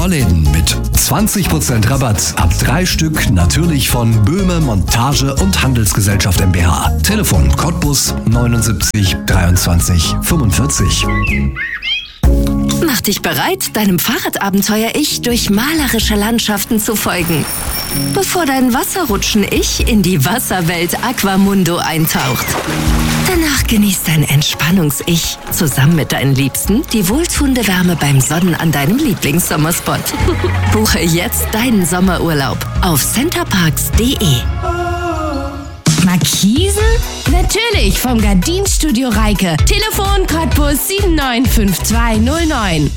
Rollläden mit 20% Rabatt ab 3 Stück, natürlich von Böhme Montage und Handelsgesellschaft mbH. Telefon Cottbus 79 23 45. Mach dich bereit, deinem Fahrradabenteuer-Ich durch malerische Landschaften zu folgen, bevor dein Wasserrutschen-Ich in die Wasserwelt Aquamundo eintaucht. Danach genießt dein Entspannungs-Ich zusammen mit deinen Liebsten die wohltuende Wärme beim Sonnen an deinem Lieblingssommerspot. Buche jetzt deinen Sommerurlaub auf centerparks.de. Markisen? Natürlich, vom Gardinstudio Reike. Telefon Cottbus 795209.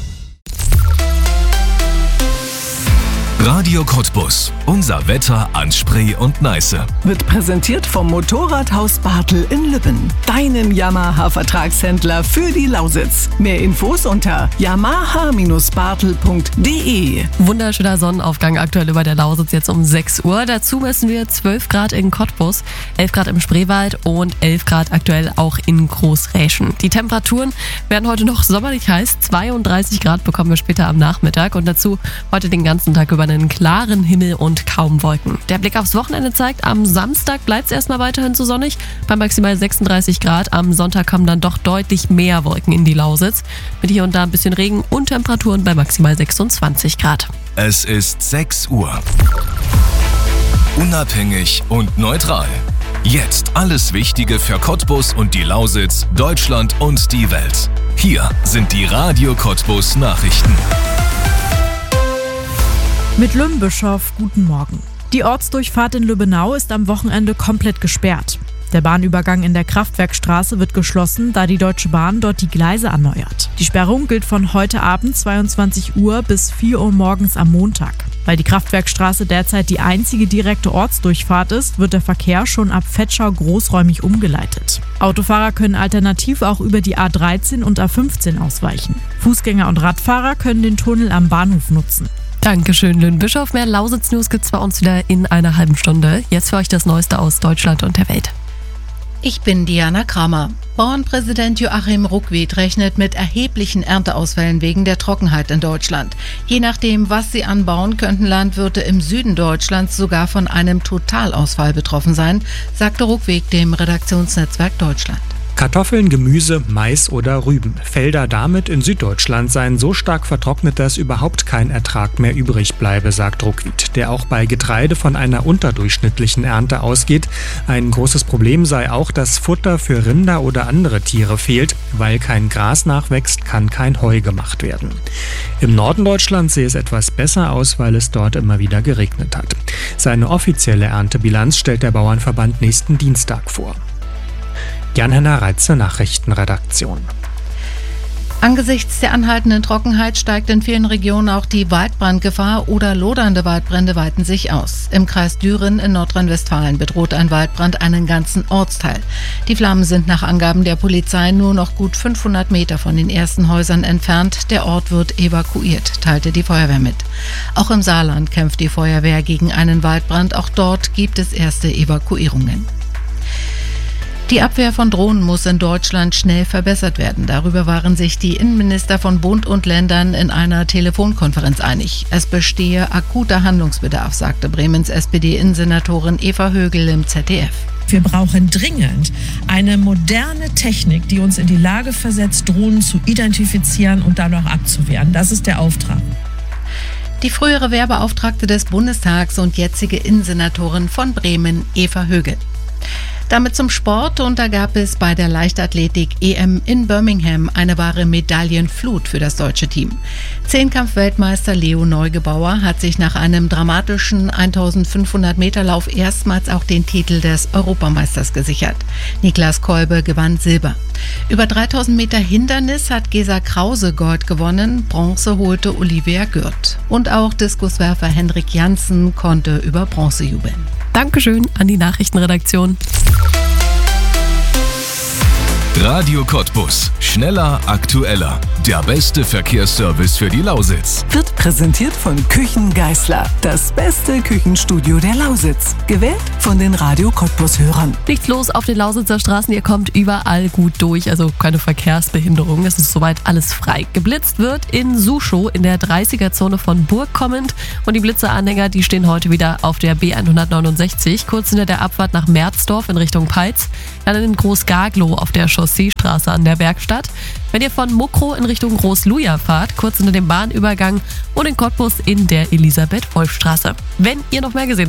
Radio Cottbus. Unser Wetter an Spree und Neiße. Wird präsentiert vom Motorradhaus Bartel in Lübben. Deinen Yamaha-Vertragshändler für die Lausitz. Mehr Infos unter yamaha-bartel.de. Wunderschöner Sonnenaufgang aktuell über der Lausitz jetzt um 6 Uhr. Dazu messen wir 12 Grad in Cottbus, 11 Grad im Spreewald und 11 Grad aktuell auch in Großräschen. Die Temperaturen werden heute noch sommerlich heiß. 32 Grad bekommen wir später am Nachmittag und dazu heute den ganzen Tag über einen klaren Himmel und kaum Wolken. Der Blick aufs Wochenende zeigt, am Samstag bleibt es erstmal weiterhin so sonnig, bei maximal 36 Grad. Am Sonntag kommen dann doch deutlich mehr Wolken in die Lausitz, mit hier und da ein bisschen Regen und Temperaturen bei maximal 26 Grad. Es ist 6 Uhr. Unabhängig und neutral. Jetzt alles Wichtige für Cottbus und die Lausitz, Deutschland und die Welt. Hier sind die Radio Cottbus Nachrichten. Mit Lümbischof, guten Morgen. Die Ortsdurchfahrt in Lübbenau ist am Wochenende komplett gesperrt. Der Bahnübergang in der Kraftwerkstraße wird geschlossen, da die Deutsche Bahn dort die Gleise erneuert. Die Sperrung gilt von heute Abend 22 Uhr bis 4 Uhr morgens am Montag. Weil die Kraftwerkstraße derzeit die einzige direkte Ortsdurchfahrt ist, wird der Verkehr schon ab Vetschau großräumig umgeleitet. Autofahrer können alternativ auch über die A13 und A15 ausweichen. Fußgänger und Radfahrer können den Tunnel am Bahnhof nutzen. Dankeschön, Lünen-Bischof. Mehr Lausitz-News gibt's bei uns wieder in einer halben Stunde. Jetzt für euch das Neueste aus Deutschland und der Welt. Ich bin Diana Kramer. Bauernpräsident Joachim Ruckwied rechnet mit erheblichen Ernteausfällen wegen der Trockenheit in Deutschland. Je nachdem, was sie anbauen, könnten Landwirte im Süden Deutschlands sogar von einem Totalausfall betroffen sein, sagte Ruckwied dem Redaktionsnetzwerk Deutschland. Kartoffeln, Gemüse, Mais oder Rüben. Felder damit in Süddeutschland seien so stark vertrocknet, dass überhaupt kein Ertrag mehr übrig bleibe, sagt Ruckwied, der auch bei Getreide von einer unterdurchschnittlichen Ernte ausgeht. Ein großes Problem sei auch, dass Futter für Rinder oder andere Tiere fehlt. Weil kein Gras nachwächst, kann kein Heu gemacht werden. Im Norden Deutschlands sehe es etwas besser aus, weil es dort immer wieder geregnet hat. Seine offizielle Erntebilanz stellt der Bauernverband nächsten Dienstag vor. Jan-Henner Reitze, Nachrichtenredaktion. Angesichts der anhaltenden Trockenheit steigt in vielen Regionen auch die Waldbrandgefahr oder lodernde Waldbrände weiten sich aus. Im Kreis Düren in Nordrhein-Westfalen bedroht ein Waldbrand einen ganzen Ortsteil. Die Flammen sind nach Angaben der Polizei nur noch gut 500 Meter von den ersten Häusern entfernt. Der Ort wird evakuiert, teilte die Feuerwehr mit. Auch im Saarland kämpft die Feuerwehr gegen einen Waldbrand. Auch dort gibt es erste Evakuierungen. Die Abwehr von Drohnen muss in Deutschland schnell verbessert werden. Darüber waren sich die Innenminister von Bund und Ländern in einer Telefonkonferenz einig. Es bestehe akuter Handlungsbedarf, sagte Bremens SPD-Innensenatorin Eva Högel im ZDF. Wir brauchen dringend eine moderne Technik, die uns in die Lage versetzt, Drohnen zu identifizieren und dann auch abzuwehren. Das ist der Auftrag. Die frühere Wehrbeauftragte des Bundestags und jetzige Innensenatorin von Bremen, Eva Högel. Damit zum Sport, und da gab es bei der Leichtathletik-EM in Birmingham eine wahre Medaillenflut für das deutsche Team. Zehnkampf-Weltmeister Leo Neugebauer hat sich nach einem dramatischen 1500-Meter-Lauf erstmals auch den Titel des Europameisters gesichert. Niklas Kolbe gewann Silber. Über 3000 Meter Hindernis hat Gesa Krause Gold gewonnen, Bronze holte Olivia Gürt. Und auch Diskuswerfer Henrik Janssen konnte über Bronze jubeln. Dankeschön an die Nachrichtenredaktion. Radio Cottbus. Schneller, aktueller. Der beste Verkehrsservice für die Lausitz. Wird präsentiert von Küchen Geisler. Das beste Küchenstudio der Lausitz. Gewählt von den Radio Cottbus-Hörern. Nichts los auf den Lausitzer Straßen. Ihr kommt überall gut durch. Also keine Verkehrsbehinderung. Es ist soweit alles frei. Geblitzt wird in Suschow in der 30er-Zone von Burg kommend. Und die Blitzeranhänger, die stehen heute wieder auf der B169. Kurz hinter der Abfahrt nach Merzdorf in Richtung Peitz. Dann in Groß-Gaglow auf der Chausseestraße an der Bergstadt. Wenn ihr von Mokrow in Richtung Groß-Luja fahrt, kurz hinter dem Bahnübergang und in Cottbus in der Elisabeth-Wolf-Straße. Wenn ihr noch mehr gesehen habt,